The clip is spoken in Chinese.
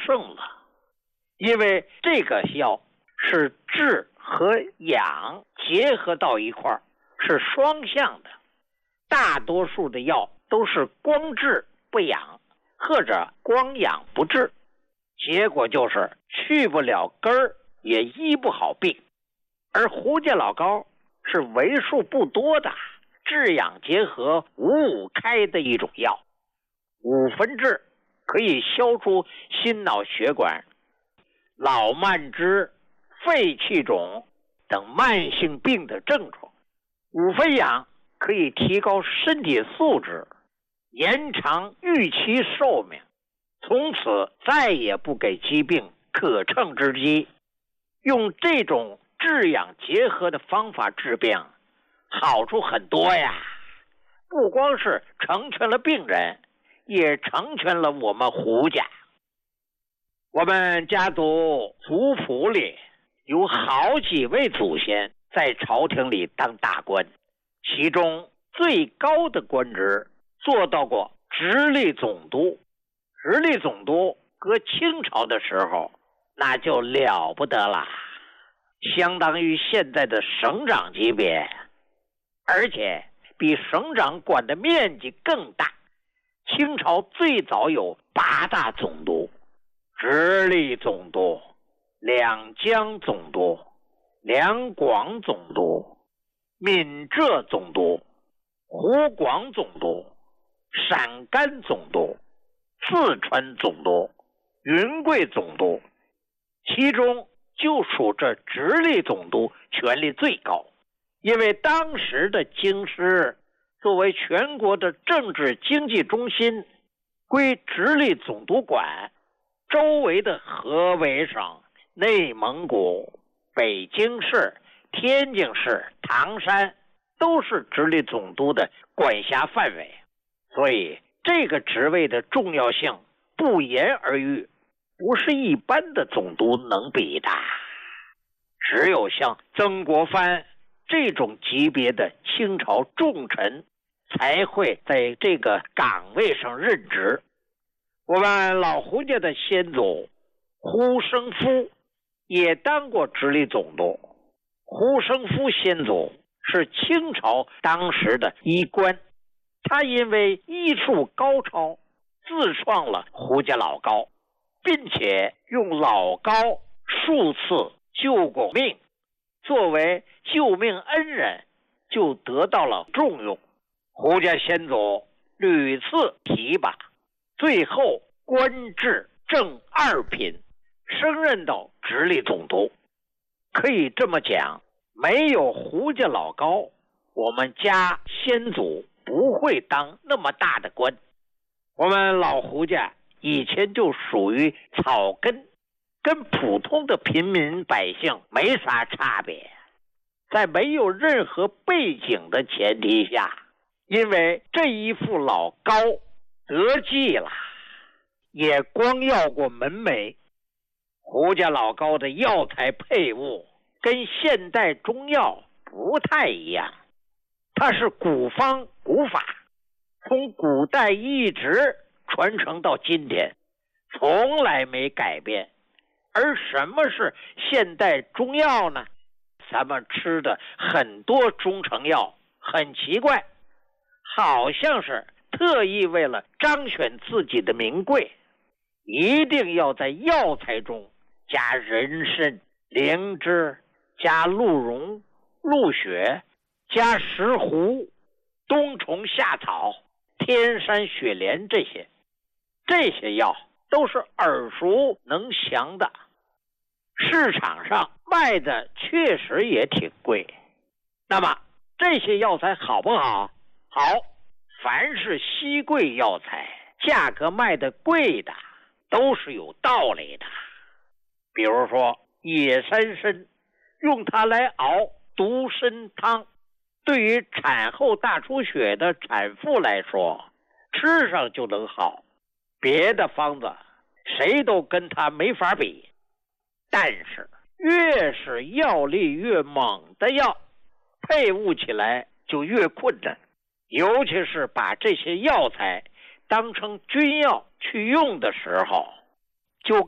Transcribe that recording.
胜了，因为这个药是治和养结合到一块儿，是双向的。大多数的药都是光治不养，或者光养不治，结果就是去不了根儿，也医不好病。而胡家老膏是为数不多的治养结合5-5开的一种药，5分治可以消除心脑血管、老慢支、肺气肿等慢性病的症状，5分养可以提高身体素质，延长预期寿命，从此再也不给疾病可乘之机。用这种治养结合的方法治病，好处很多呀，不光是成全了病人，也成全了我们胡家。我们家族族谱里有好几位祖先在朝廷里当大官，其中最高的官职做到过直隶总督。直隶总督搁清朝的时候那就了不得了，相当于现在的省长级别，而且比省长管的面积更大。清朝最早有8大总督：直隶总督、两江总督、两广总督、闽浙总督、湖广总督、陕甘总督、四川总督、云贵总督，其中就属这直隶总督权力最高，因为当时的京师作为全国的政治经济中心，归直隶总督管，周围的河北省、内蒙古、北京市、天津市、唐山都是直隶总督的管辖范围，所以这个职位的重要性不言而喻，不是一般的总督能比的。只有像曾国藩这种级别的清朝重臣才会在这个岗位上任职。我们老胡家的先祖胡生夫也当过直隶总督。胡生夫先祖是清朝当时的医官，他因为医术高超，自创了胡家老膏，并且用老膏数次救过命，作为救命恩人，就得到了重用。胡家先祖屡次提拔，最后官至正2品，升任到直隶总督。可以这么讲，没有胡家老膏，我们家先祖不会当那么大的官。我们老胡家以前就属于草根，跟普通的平民百姓没啥差别。在没有任何背景的前提下，因为这一副老膏得计了，也光要过门楣。胡家老膏的药材配物跟现代中药不太一样，它是古方古法，从古代一直传承到今天，从来没改变。而什么是现代中药呢？咱们吃的很多中成药很奇怪，好像是特意为了彰显自己的名贵，一定要在药材中加人参、灵芝，加鹿茸、鹿血，加石斛、冬虫夏草、天山雪莲，这些药都是耳熟能详的，市场上卖的确实也挺贵。那么这些药材好不好？好，凡是稀贵药材，价格卖的贵的都是有道理的。比如说野山参，用它来熬独参汤，对于产后大出血的产妇来说，吃上就能好，别的方子谁都跟它没法比。但是越是药力越猛的药，配伍起来就越困难，尤其是把这些药材当成军药去用的时候，